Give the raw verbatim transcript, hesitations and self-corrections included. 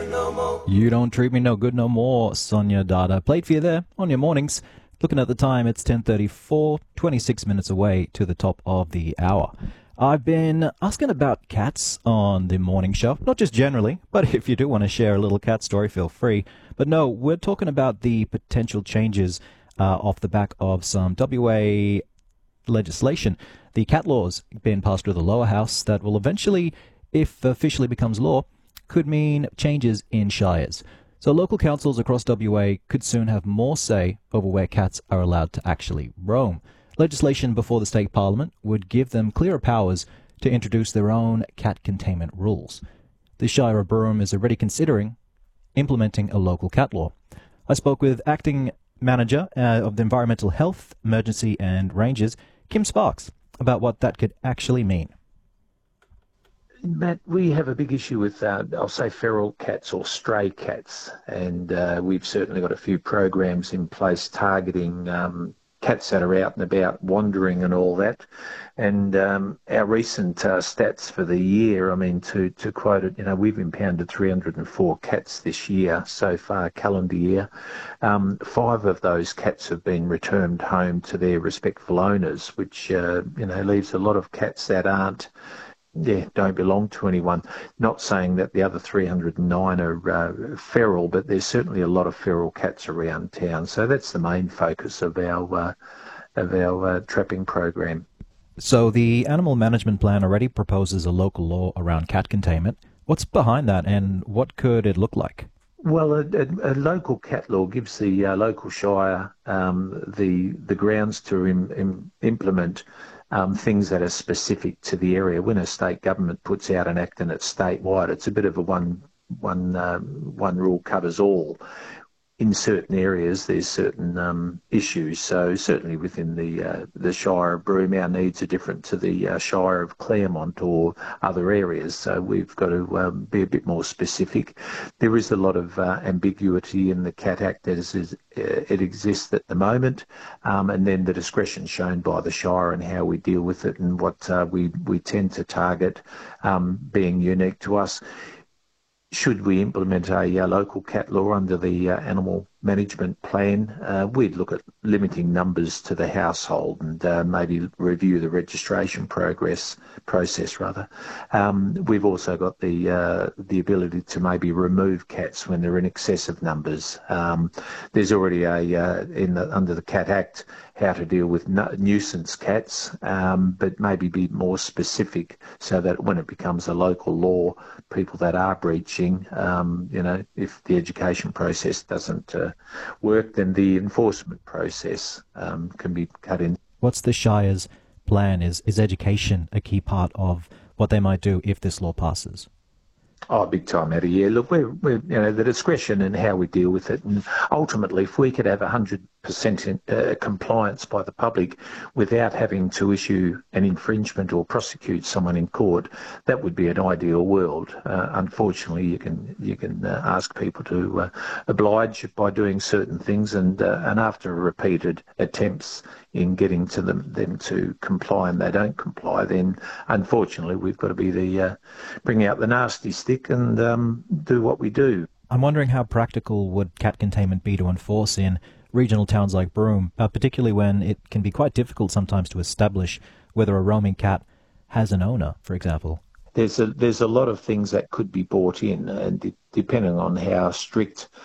You Don't Treat Me No Good No More, Sonia Dada. Played for you there on your mornings. Looking at the time, it's ten thirty-four, twenty-six minutes away to the top of the hour. I've been asking about cats on the morning show, not just generally, but if you do want to share a little cat story, feel free. But no, we're talking about the potential changes uh, off the back of some W A legislation. The cat laws being passed through the lower house that will eventually, if officially becomes law, could mean changes in shires. So local councils across W A could soon have more say over where cats are allowed to actually roam. Legislation before the state parliament would give them clearer powers to introduce their own cat containment rules. The Shire of Broome is already considering implementing a local cat law. I spoke with acting manager uh, of the Environmental Health, Emergency and Rangers, Kim Sparks, about what that could actually mean. Matt, we have a big issue with, uh, I'll say, feral cats or stray cats, and uh, we've certainly got a few programs in place targeting um, cats that are out and about wandering and all that. And um, our recent uh, stats for the year, I mean, to, to quote it, you know, we've impounded three hundred four cats this year so far, calendar year. Um, five of those cats have been returned home to their respectful owners, which, uh, you know, leaves a lot of cats that aren't Yeah, don't belong to anyone. Not saying that the other three hundred nine are uh, feral, but there's certainly a lot of feral cats around town. So that's the main focus of our uh, of our uh, trapping program. So the Animal Management Plan already proposes a local law around cat containment. What's behind that, and what could it look like? Well, a, a, a local cat law gives the uh, local shire um, the the grounds to im, im, implement Um, things that are specific to the area. When a state government puts out an act and it's statewide, it's a bit of a one one um, one rule covers all. In certain areas, there's certain um, issues. So certainly within the uh, the Shire of Broome, our needs are different to the uh, Shire of Claremont or other areas. So we've got to um, be a bit more specific. There is a lot of uh, ambiguity in the Cat Act as is, uh, it exists at the moment, um, and then the discretion shown by the Shire and how we deal with it and what uh, we we tend to target um, being unique to us. Should we implement a uh, local cat law under the uh, Animal Management Plan, uh, we'd look at limiting numbers to the household and uh, maybe review the registration progress process rather. Um, we've also got the uh, the ability to maybe remove cats when they're in excessive numbers. Um, there's already a uh, in the, under the Cat Act how to deal with nu- nuisance cats, um, but maybe be more specific so that when it becomes a local law, people that are breaching, um, you know, if the education process doesn't uh, work, then the enforcement process um, can be cut in. What's the Shire's plan? Is, is education a key part of what they might do if this law passes? Oh, big time, Eddie. Yeah, look, we're, we're, you know, the discretion and how we deal with it. And ultimately, if we could have one hundred percent in, uh, compliance by the public without having to issue an infringement or prosecute someone in court, that would be an ideal world. Uh, unfortunately, you can you can uh, ask people to uh, oblige by doing certain things, and uh, and after repeated attempts in getting to them them to comply and they don't comply, then unfortunately we've got to be the uh, bring out the nasty stick and um, do what we do. I'm wondering how practical would cat containment be to enforce in regional towns like Broome, uh, particularly when it can be quite difficult sometimes to establish whether a roaming cat has an owner, for example. There's a there's a lot of things that could be brought in, and de- depending on how strict